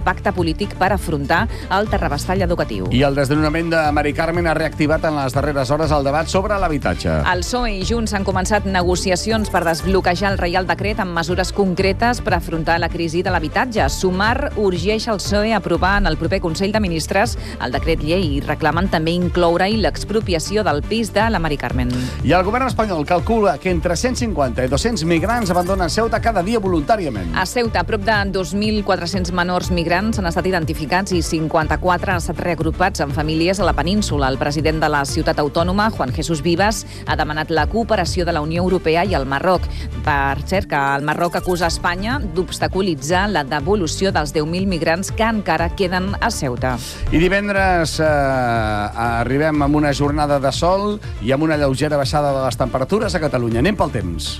un pacte polític per afrontar el terrabastall educatiu. I el desnonament de Mari Carmen ha reactivat en les darreres hores el debat sobre l'habitatge. El PSOE i Junts han començat negociacions per desbloquejar el Reial Decret amb mesures concretes per afrontar la crisi de l'habitatge. Sumar urgeix el PSOE a aprovar en el proper Consell de Ministres el decret llei i reclamen també incloure-hi l'expropiació del pis de la Mari Carmen. I el govern espanyol calcula que entre 150 i 200 migrants abandonen Ceuta cada dia voluntàriament. A Ceuta, prop de 2.400 menors migrants han estat identificats i 54 han estat reagrupats en famílies a la península. El president de la ciutat autònoma, Juan Jesús Vivas, ha demanat la cooperació de la Unió Europea i el Marroc. Per cert, que el Marroc acusa Espanya d'obstaculitzar la devolució dels 10.000 migrants que encara queden a Ceuta. I divendres arribem amb una jornada de sol i amb una lleugera baixada de les temperatures a Catalunya. Anem pel temps.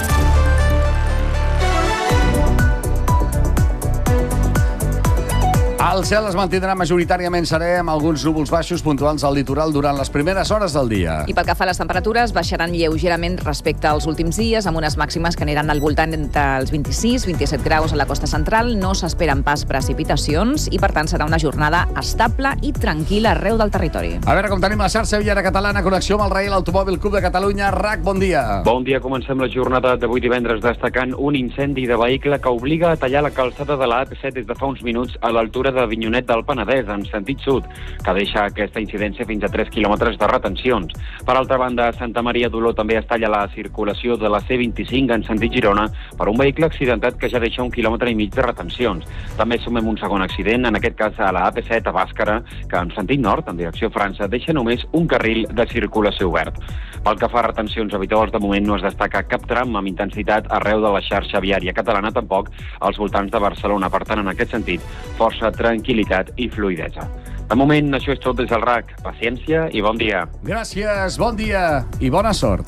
El cel es mantindrà majoritàriament serè amb alguns núvols baixos puntuals al litoral durant les primeres hores del dia. I pel que fa a les temperatures, baixaran lleugerament respecte als últims dies, amb unes màximes que aniran al voltant entre els 26-27 graus a la costa central. No s'esperen pas precipitacions i, per tant, serà una jornada estable i tranquil·la arreu del territori. A veure com tenim la xarxa viària catalana, connexió amb el Reial Automòbil Club de Catalunya. RAC, bon dia. Bon dia, comencem la jornada d'avui divendres destacant un incendi de vehicle que obliga a tallar la calçada de la AP7 des de fa uns minuts a l'altura de Avinyonet del Penedès, en sentit sud, que deixa aquesta incidència fins a 3 quilòmetres de retencions. Per altra banda, a Santa Maria d'Oló també es talla la circulació de la C25 en sentit Girona per un vehicle accidentat que ja deixa 1,5 quilòmetres de retencions. També sumem un segon accident, en aquest cas a la AP7 a Bàscara, que en sentit nord, en direcció a França, deixa només un carril de circulació obert. Pel que fa a retencions habituals, de moment no es destaca cap tram amb intensitat arreu de la xarxa viària catalana, tampoc als voltants de Barcelona. Per tant, en aquest sentit, força tranquil·litat i fluïdesa. De moment, això és tot des del RAC. Paciència i bon dia. Gràcies, bon dia i bona sort.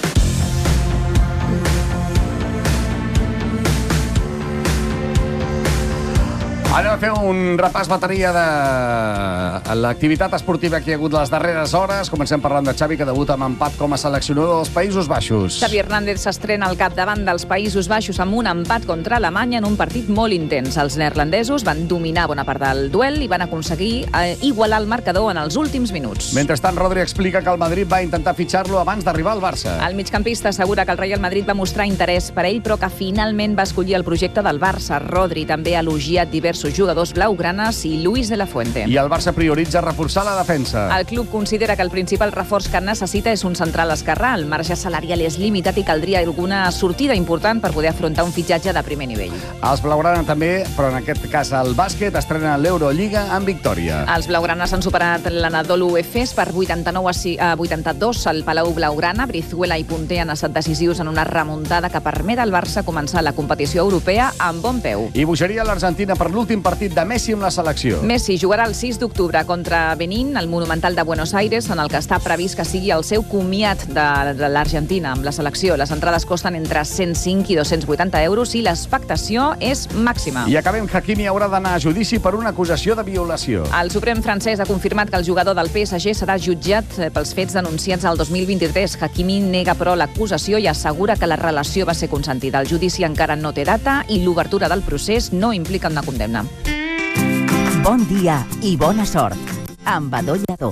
Anem a fer un repàs bateria de l'activitat esportiva que hi ha hagut les darreres hores. Comencem parlant de Xavi, que debuta amb empat com a seleccionador dels Països Baixos. Xavi Hernández s'estrena al capdavant dels Països Baixos amb un empat contra Alemanya en un partit molt intens. Els neerlandesos van dominar bona part del duel i van aconseguir igualar el marcador en els últims minuts. Mentrestant, Rodri explica que el Madrid va intentar fitxar-lo abans d'arribar al Barça. El migcampista assegura que el Real Madrid va mostrar interès per ell, però que finalment va escollir el projecte del Barça. Rodri també ha elogiat diversos jugadors blaugranes i Luis de la Fuente. I el Barça prioritza reforçar la defensa. El club considera que el principal reforç que necessita és un central esquerrà. El marge salarial és limitat i caldria alguna sortida important per poder afrontar un fitxatge de primer nivell. Els blaugrana també, però en aquest cas el bàsquet, estrenen l'Eurolliga amb victòria. Els blaugranes han superat l'Anadolu Efes per 89 a 82 al Palau Blaugrana. Brizuela i Punter han estat decisius en una remuntada que permet al Barça començar la competició europea amb bon peu. I bogeria l'Argentina per l'últim partit de Messi amb la selecció. Messi jugarà el 6 d'octubre contra Benín, al Monumental de Buenos Aires, en el que està previst que sigui el seu comiat de l'Argentina amb la selecció. Les entrades costen entre 105 i 280 euros i l'expectació és màxima. I acabem, Hakimi haurà d'anar a judici per una acusació de violació. El Suprem francès ha confirmat que el jugador del PSG serà jutjat pels fets denunciats al 2023. Hakimi nega, però, l'acusació i assegura que la relació va ser consentida. El judici encara no té data i l'obertura del procés no implica una condemna. Bon dia i bona sort amb Adó Lladó.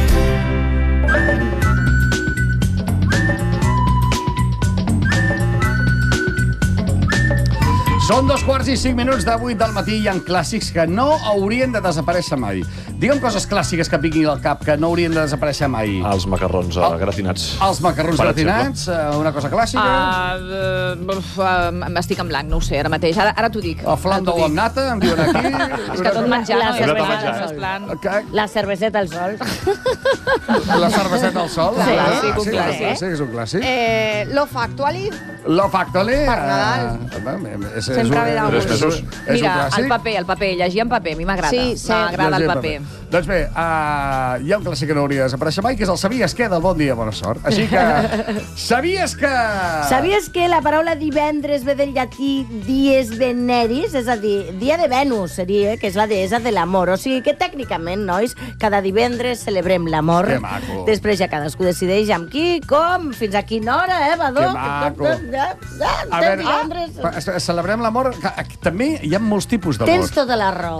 Són 2:05 de 8 del matí i hi ha clàssics que no haurien de desaparèixer mai. Digue'm coses clàssiques que vinguin al cap que no haurien de desaparèixer mai. Els macarrons gratinats. Els macarrons gratinats, una cosa clàssica. Estic en blanc, no ho sé, ara mateix. Ara t'ho dic. El flan d'ou amb nata, em diuen aquí. És que tot menjar, no? La cerveseta al sol. La cerveseta al sol? Sí, un clàssic. Sí, és un clàssic. Love Actually. Love Actually. Per Nadal. Sempre ve d'algú. Mira, el paper, llegir en paper, a mi m'agrada. Sí, m'agrada el paper. Doncs bé, hi ha un clàssic que no hauria de desaparèixer mai, que és el Sabies què del Bon dia, bona sort. Així que, sabies que... Sabies que la paraula divendres ve del llatí dies veneris, és a dir, dia de Venus seria, que és la deessa de l'amor. O sigui que tècnicament, nois, cada divendres celebrem l'amor. Que maco. Després ja cadascú decideix amb qui, com, fins a quina hora, Badó? Que maco. A veure, celebrem l'amor. També hi ha molts tipus d'amor. Tens tota la raó.